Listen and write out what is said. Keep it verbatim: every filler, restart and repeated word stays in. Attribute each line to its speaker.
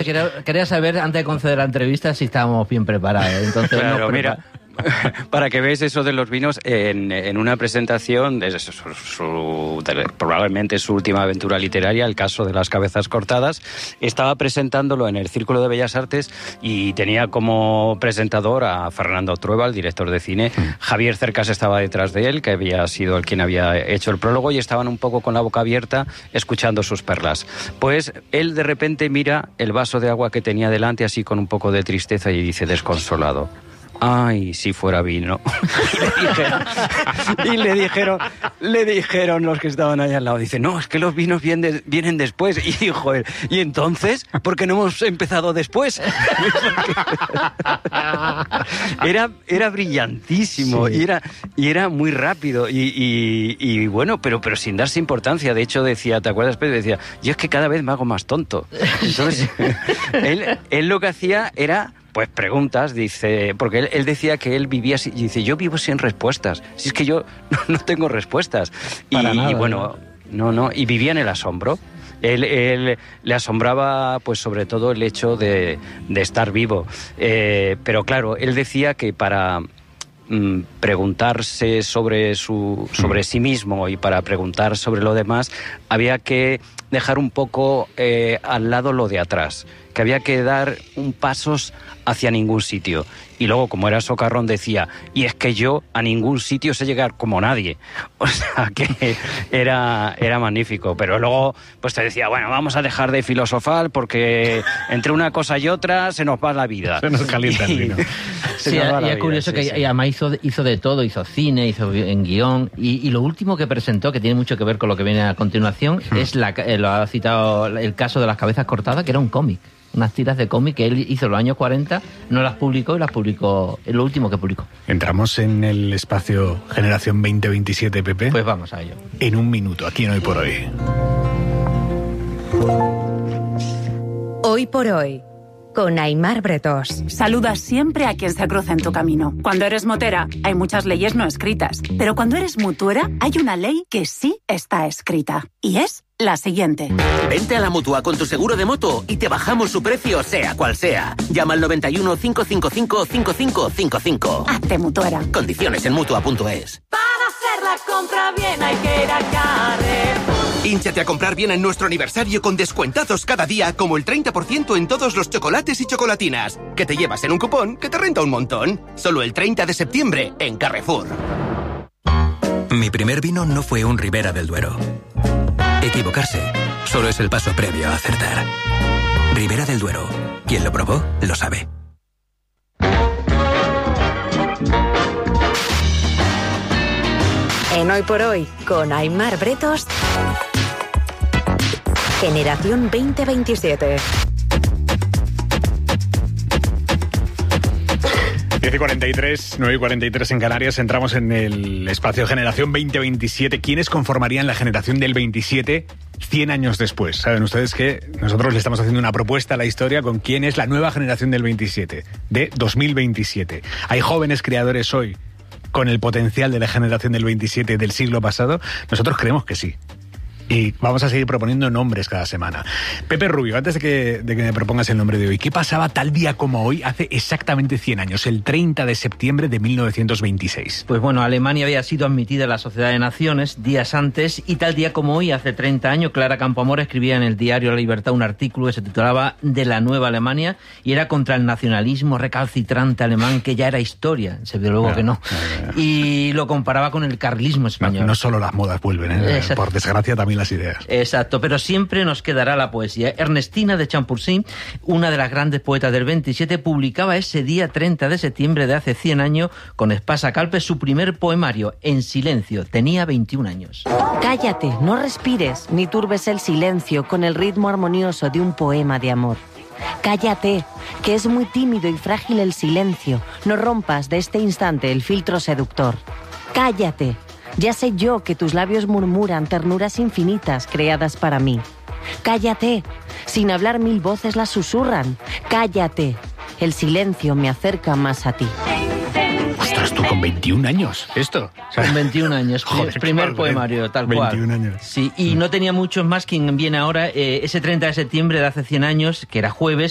Speaker 1: Entonces quería, quería saber, antes de conceder la entrevista, si estábamos bien preparados. Entonces,
Speaker 2: claro,
Speaker 1: no
Speaker 2: mira, para que veáis eso de los vinos, en, en una presentación, de su, su, de, probablemente su última aventura literaria, El caso de las cabezas cortadas, estaba presentándolo en el Círculo de Bellas Artes y tenía como presentador a Fernando Trueba, el director de cine. Javier Cercas estaba detrás de él, que había sido el quien había hecho el prólogo, y estaban un poco con la boca abierta escuchando sus perlas. Pues él de repente mira el vaso de agua que tenía delante, así con un poco de tristeza, y dice desconsolado: ay, si fuera vino. Y le dijeron, y le dijeron, le dijeron los que estaban allá al lado, dice, no, es que los vinos vienen, de, vienen después. Y dijo él, ¿y entonces? ¿Por qué no hemos empezado después? Era, era brillantísimo, sí. y, era, y era muy rápido, y, y, y bueno, pero, pero sin darse importancia. De hecho decía, ¿te acuerdas, Pedro? Decía, yo es que cada vez me hago más tonto. Entonces, él, él lo que hacía era... pues preguntas, dice, porque él, él decía que él vivía, y dice, yo vivo sin respuestas, si es que yo no, no tengo respuestas. Y,
Speaker 1: nada,
Speaker 2: y bueno, no, no, y vivía en el asombro. Él, él le asombraba, pues sobre todo el hecho de, de estar vivo. Eh, pero claro, él decía que para mm, preguntarse sobre, su, sobre sí mismo y para preguntar sobre lo demás, había que dejar un poco eh, al lado lo de atrás, que había que dar un pasos hacia ningún sitio. Y luego, como era socarrón, decía, y es que yo a ningún sitio sé llegar como nadie. O sea, que era, era magnífico. Pero luego, pues te decía, bueno, vamos a dejar de filosofar porque entre una cosa y otra se nos va la vida.
Speaker 3: Se nos calienta el vino.
Speaker 1: Sí, y es curioso, sí, que sí. además hizo, hizo de todo, hizo cine, hizo en guión, y, y lo último que presentó, que tiene mucho que ver con lo que viene a continuación, hmm. es, la, eh, lo ha citado, el caso de las cabezas cortadas, que era un cómic. Unas tiras de cómic que él hizo en los años cuarenta, no las publicó y las publicó, es lo último que publicó.
Speaker 3: Entramos en el espacio Generación veinte veintisiete, Pepe.
Speaker 1: Pues vamos a ello.
Speaker 3: En un minuto, aquí en Hoy por Hoy.
Speaker 4: Hoy por Hoy, con Aimar Bretos.
Speaker 5: Saluda siempre a quien se cruza en tu camino. Cuando eres motera, hay muchas leyes no escritas. Pero cuando eres mutuera, hay una ley que sí está escrita. Y es la siguiente.
Speaker 6: Vente a la Mutua con tu seguro de moto y te bajamos su precio, sea cual sea. Llama al noventa y uno, cinco cinco cinco, cinco cinco cinco cinco.
Speaker 5: Hazte mutuera.
Speaker 6: Condiciones en Mutua punto es.
Speaker 7: Para hacer la compra bien hay que ir a Carrefour.
Speaker 8: Hínchate a comprar bien en nuestro aniversario con descuentazos cada día, como el treinta por ciento en todos los chocolates y chocolatinas, que te llevas en un cupón que te renta un montón. Solo el treinta de septiembre en Carrefour.
Speaker 9: Mi primer vino no fue un Ribera del Duero. Equivocarse solo es el paso previo a acertar. Ribera del Duero. Quien lo probó, lo sabe.
Speaker 4: En Hoy por Hoy, con Aimar Bretos, Generación veinte veintisiete.
Speaker 3: diez y cuarenta y tres, nueve y cuarenta y tres en Canarias, entramos en el espacio Generación veinte veintisiete. ¿Quiénes conformarían la generación del veintisiete cien años después? Saben ustedes que nosotros le estamos haciendo una propuesta a la historia con quién es la nueva generación del veintisiete, de dos mil veintisiete. ¿Hay jóvenes creadores hoy con el potencial de la generación del veintisiete del siglo pasado? Nosotros creemos que sí. Y vamos a seguir proponiendo nombres cada semana. Pepe Rubio, antes de que, de que me propongas el nombre de hoy, ¿qué pasaba tal día como hoy hace exactamente cien años, el treinta de septiembre de mil novecientos veintiséis?
Speaker 1: Pues bueno, Alemania había sido admitida a la Sociedad de Naciones días antes, y tal día como hoy, hace treinta años, Clara Campoamor escribía en el diario La Libertad un artículo que se titulaba De la Nueva Alemania, y era contra el nacionalismo recalcitrante alemán, que ya era historia, se ve luego no, que no. no, no, no. Y lo comparaba con el carlismo español.
Speaker 3: No, no solo las modas vuelven, ¿eh? Por desgracia también las ideas.
Speaker 1: Exacto, pero siempre nos quedará la poesía. Ernestina de Champurcy, una de las grandes poetas del veintisiete, publicaba ese día treinta de septiembre de hace cien años, con Espasa Calpe, su primer poemario, En silencio. Tenía veintiún años.
Speaker 4: Cállate, no respires, ni turbes el silencio con el ritmo armonioso de un poema de amor. Cállate, que es muy tímido y frágil el silencio. No rompas de este instante el filtro seductor. Cállate. Ya sé yo que tus labios murmuran ternuras infinitas creadas para mí. Cállate, sin hablar mil voces las susurran. Cállate, el silencio me acerca más a ti.
Speaker 3: Ostras, tú con veintiún años, ¿esto?
Speaker 1: O sea, con veintiún años, joder, primer poemario, tal cual.
Speaker 3: veintiún años.
Speaker 1: Sí, y no tenía muchos más. Quien viene ahora, eh, ese treinta de septiembre de hace cien años, que era jueves,